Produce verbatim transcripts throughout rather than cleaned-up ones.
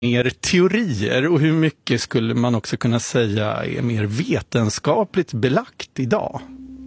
mer teorier och hur mycket skulle man också kunna säga är mer vetenskapligt belagt idag?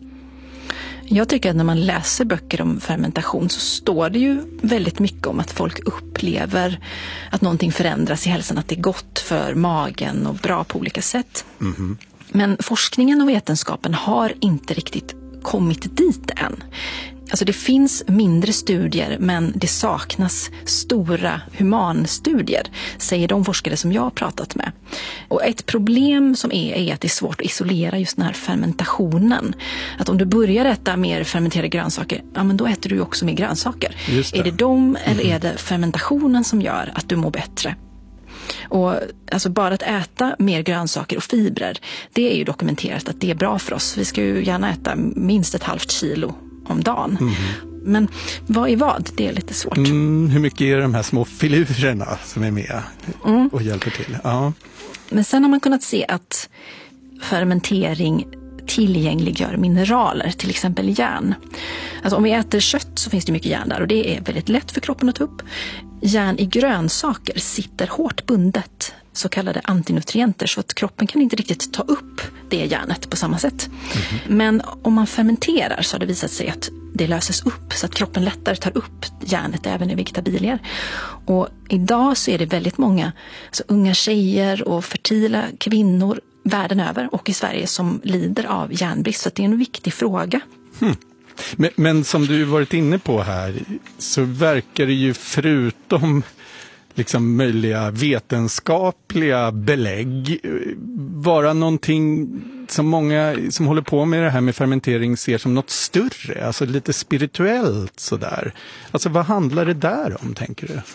Jag tycker att när man läser böcker om fermentation så står det ju väldigt mycket om att folk upplever att någonting förändras i hälsan, att det är gott för magen och bra på olika sätt. Mm-hmm. Men forskningen och vetenskapen har inte riktigt kommit dit än. Alltså det finns mindre studier men det saknas stora humanstudier, säger de forskare som jag har pratat med. Och ett problem som är, är att det är svårt att isolera just den här fermentationen. Att om du börjar äta mer fermenterade grönsaker, ja men då äter du också mer grönsaker. Det. Är det de eller mm. är det fermentationen som gör att du mår bättre? Och alltså bara att äta mer grönsaker och fibrer, det är ju dokumenterat att det är bra för oss. Vi ska ju gärna äta minst ett halvt kilo om dagen. Mm. Men vad är vad? Det är lite svårt. Mm, hur mycket är de här små filurerna som är med mm. och hjälper till? Ja. Men sen har man kunnat se att fermentering tillgängliggör mineraler, till exempel järn. Alltså om vi äter kött så finns det mycket järn där och det är väldigt lätt för kroppen att ta upp. Järn i grönsaker sitter hårt bundet, så kallade antinutrienter, så att kroppen kan inte riktigt ta upp det järnet på samma sätt. Mm-hmm. Men om man fermenterar så har det visat sig att det löses upp så att kroppen lättare tar upp järnet även i vegetabilier. Och idag så är det väldigt många alltså unga tjejer och fertila kvinnor världen över och i Sverige som lider av järnbrist, så att det är en viktig fråga. Hmm. Men, men som du varit inne på här så verkar det ju förutom liksom möjliga vetenskapliga belägg vara någonting som många som håller på med det här med fermentering ser som något större, alltså lite spirituellt sådär. Alltså vad handlar det där om, tänker du?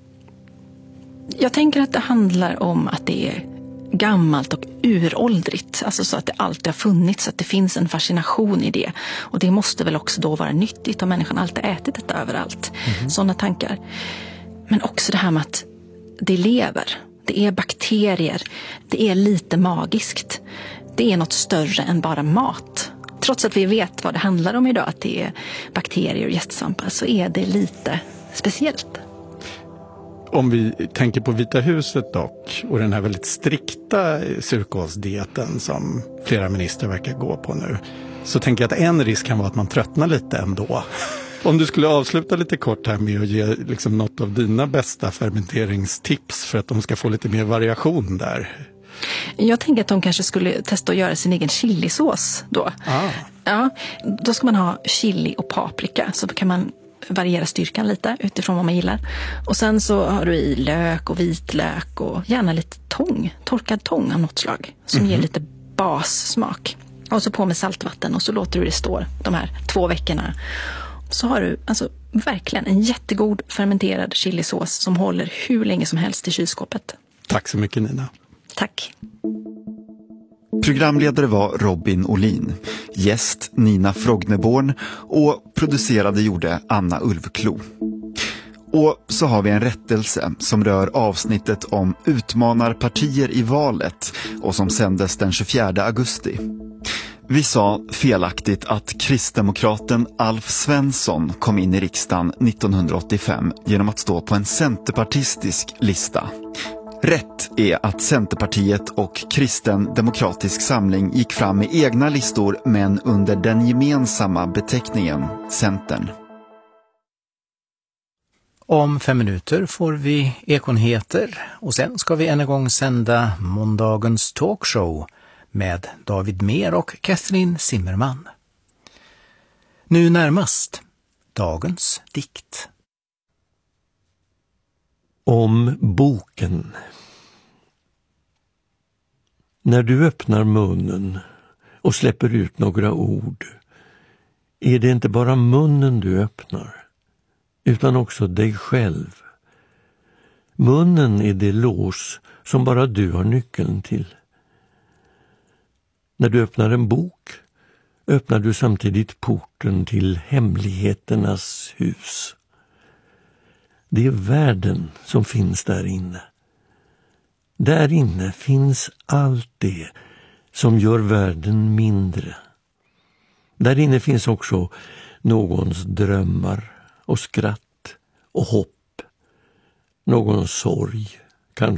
Jag tänker att det handlar om att det är gammalt och uråldrigt, alltså så att det alltid har funnits, att det finns en fascination i det, och det måste väl också då vara nyttigt om människan alltid ätit detta överallt. Mm-hmm. Sådana tankar. Men också det här med att det lever, det är bakterier, det är lite magiskt, det är något större än bara mat. Trots att vi vet vad det handlar om idag, att det är bakterier och jästsvampar, så är det lite speciellt. Om vi tänker på Vita huset dock och den här väldigt strikta surkålsdieten som flera ministrar verkar gå på nu, så tänker jag att en risk kan vara att man tröttnar lite ändå. Om du skulle avsluta lite kort här med att ge liksom något av dina bästa fermenteringstips för att de ska få lite mer variation där. Jag tänker att de kanske skulle testa att göra sin egen chilisås då. Ah. Ja, då ska man ha chili och paprika, så kan man variera styrkan lite utifrån vad man gillar. Och sen så har du i lök och vitlök och gärna lite tång, torkad tång av något slag som mm-hmm. ger lite bassmak. Och så på med saltvatten och så låter du det stå de här två veckorna. Så har du alltså verkligen en jättegod fermenterad chilisås som håller hur länge som helst i kylskåpet. Tack så mycket, Nina. Tack. Programledare var Robin Olin, gäst Nina Frogneborn och producerade gjorde Anna Ulvklo. Och så har vi en rättelse som rör avsnittet om utmanarpartier i valet och som sändes den tjugofjärde augusti. Vi sa felaktigt att kristdemokraten Alf Svensson kom in i riksdagen nittonhundraåttiofem genom att stå på en centerpartistisk lista. Rätt är att Centerpartiet och Kristen demokratisk samling gick fram med egna listor men under den gemensamma beteckningen Centern. Om fem minuter får vi Ekonheter och sen ska vi än en gång sända måndagens talkshow med David Mer och Kathrin Zimmerman. Nu närmast dagens dikt. Om boken. När du öppnar munnen och släpper ut några ord är det inte bara munnen du öppnar utan också dig själv. Munnen är det lås som bara du har nyckeln till. När du öppnar en bok öppnar du samtidigt porten till hemligheternas hus. Det är världen som finns där inne. Där inne finns allt det som gör världen mindre. Där inne finns också någons drömmar och skratt och hopp, någons sorg